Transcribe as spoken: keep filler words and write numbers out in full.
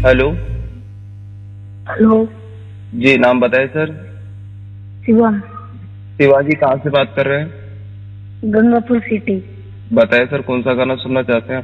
Hello. Hello. जी नाम बताए sir. Shivam. Shivaji कहाँ से बात कर रहे हैं? गंगापुर सिटी। बताए सर कौन सा गाना सुनना चाहते हैं?